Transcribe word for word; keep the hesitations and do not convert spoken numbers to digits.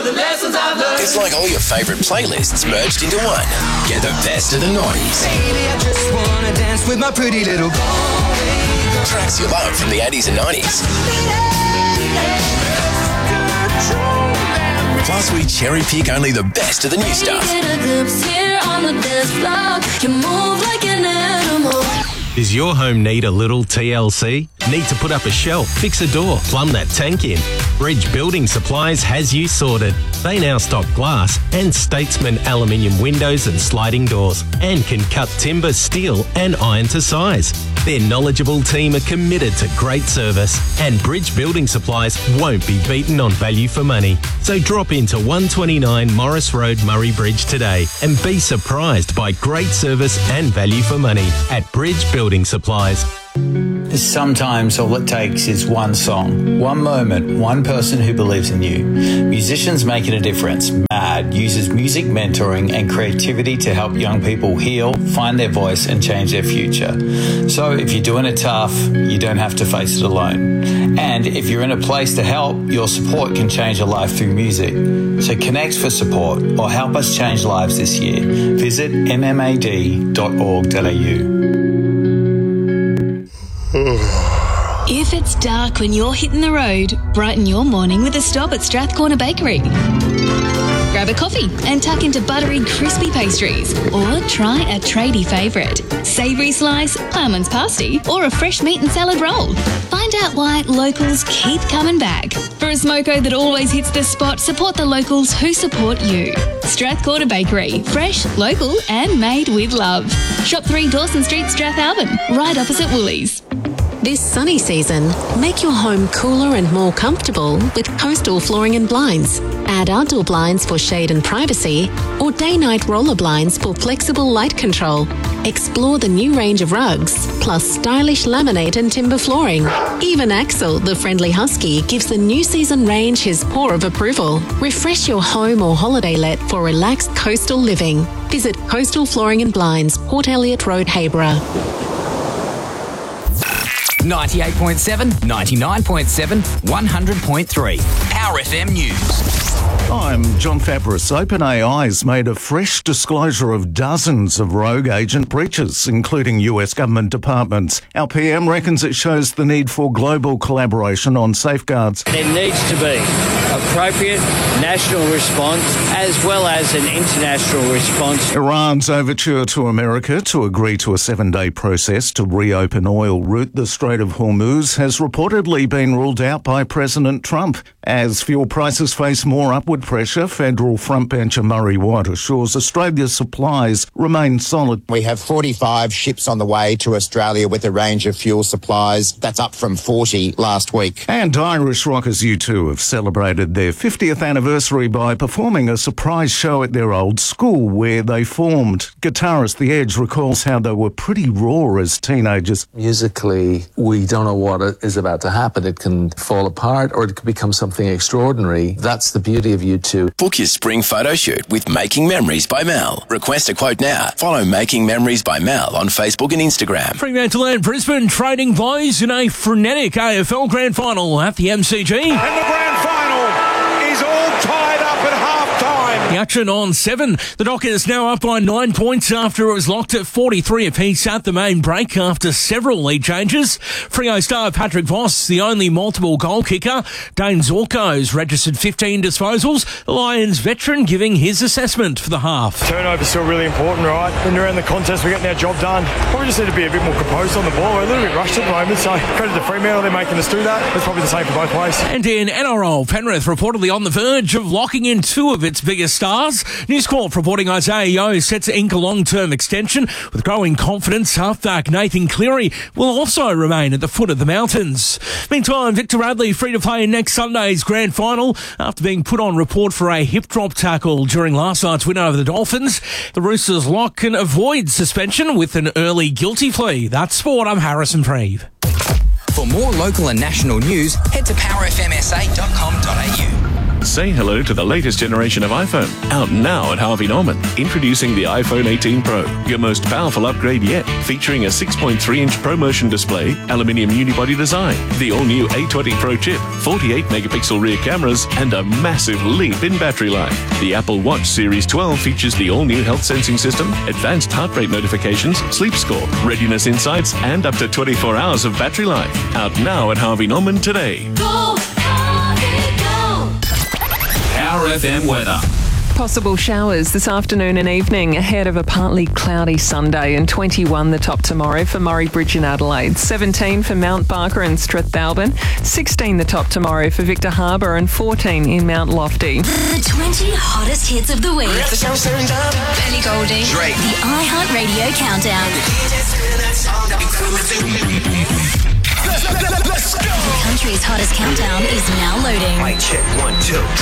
for the lessons I've learned. It's like all your favourite playlists merged into one. Get the best of the nineties. Baby, I just wanna dance with my pretty little girl. Tracks you love from the eighties and nineties. Plus, we cherry pick only the best of the new stuff. Does your home need a little T L C? Need to put up a shelf, fix a door, plumb that tank in? Bridge Building Supplies has you sorted. They now stock glass and Statesman aluminium windows and sliding doors, and can cut timber, steel and iron to size. Their knowledgeable team are committed to great service, and Bridge Building Supplies won't be beaten on value for money. So drop into one twenty-nine Morris Road, Murray Bridge today and be surprised by great service and value for money at Bridge Building Supplies. Sometimes all it takes is one song, one moment, one person who believes in you. Musicians Making a Difference, MAD, uses music mentoring and creativity to help young people heal, find their voice and change their future. So if you're doing it tough, you don't have to face it alone. And if you're in a place to help, your support can change a life through music. So connect for support or help us change lives this year. Visit m m a d dot org dot a u. If it's dark when you're hitting the road, brighten your morning with a stop at Strathcorner Bakery. Grab a coffee and tuck into buttery, crispy pastries, or try a tradie favourite, savoury slice, ploughman's pasty, or a fresh meat and salad roll. Find out why locals keep coming back. For a smoko that always hits the spot, support the locals who support you. Strathcorner Bakery, fresh, local and made with love. Shop three Dawson Street, Strathalbyn, right opposite Woolies. This sunny season, make your home cooler and more comfortable with Coastal Flooring and Blinds. Add outdoor blinds for shade and privacy, or day-night roller blinds for flexible light control. Explore the new range of rugs, plus stylish laminate and timber flooring. Even Axel, the friendly husky, gives the new season range his paw of approval. Refresh your home or holiday let for relaxed coastal living. Visit Coastal Flooring and Blinds, Port Elliot Road, Hayborough. ninety-eight point seven, ninety-nine point seven, one hundred point three. Power F M News. I'm John Fabris. OpenAI has made a fresh disclosure of dozens of rogue agent breaches, including U S government departments. Our P M reckons it shows the need for global collaboration on safeguards. There needs to be appropriate national response as well as an international response. Iran's overture to America to agree to a seven-day process to reopen oil route the Strait of Hormuz has reportedly been ruled out by President Trump. As fuel prices face more upward pressure, federal frontbencher Murray Watt assures Australia's supplies remain solid. We have forty-five ships on the way to Australia with a range of fuel supplies. That's up from forty last week. And Irish rockers U two have celebrated their fiftieth anniversary by performing a surprise show at their old school where they formed. Guitarist The Edge recalls how they were pretty raw as teenagers. Musically, we don't know what is about to happen. It can fall apart or it could become something extraordinary. That's the beauty of U two. Book your spring photo shoot with Making Memories by Mel. Request a quote now. Follow Making Memories by Mel on Facebook and Instagram. Fremantle and Brisbane trading blows in a frenetic A F L Grand Final at the M C G. And the Grand Final is all tied up at half-time. The action on seven. The Dockers now up by nine points after it was locked at forty-three apiece at the main break after several lead changes. Freo star Patrick Voss, the only multiple goal kicker. Dane Zorko's registered fifteen disposals. The Lions veteran giving his assessment for the half. Turnover's still really important, right? When you're in the contest, we're getting our job done. Probably just need to be a bit more composed on the ball. We're a little bit rushed at the moment, so credit to Fremantle, they're making us do that. It's probably the same for both ways. And in N R L, Penrith reportedly on the verge of locking in two of its biggest stars. News Corp reporting Isaiah Yeo set to ink a long-term extension with growing confidence. Halfback Nathan Cleary will also remain at the foot of the mountains. Meantime, Victor Radley free to play in next Sunday's grand final after being put on report for a hip drop tackle during last night's win over the Dolphins. The Roosters lock can avoid suspension with an early guilty plea. That's sport. I'm Harrison Preeve. For more local and national news, head to power f m s a dot com dot a u. Say hello to the latest generation of iPhone. Out now at Harvey Norman. Introducing the iPhone eighteen Pro, your most powerful upgrade yet. Featuring a six point three inch ProMotion display, aluminium unibody design, the all-new A twenty Pro chip, forty-eight megapixel rear cameras, and a massive leap in battery life. The Apple Watch Series twelve features the all-new health sensing system, advanced heart rate notifications, sleep score, readiness insights, and up to twenty-four hours of battery life. Out now at Harvey Norman today. Go, Harvey, go. Our F M weather. Possible showers this afternoon and evening ahead of a partly cloudy Sunday, and twenty-one the top tomorrow for Murray Bridge in Adelaide, seventeen for Mount Barker and Strathbalbin, sixteen the top tomorrow for Victor Harbour, and fourteen in Mount Lofty. The twenty hottest hits of the week. Ellie Goulding. Drake. The iHeartRadio Countdown. The country's hottest countdown is now loading. Mic check, one, two.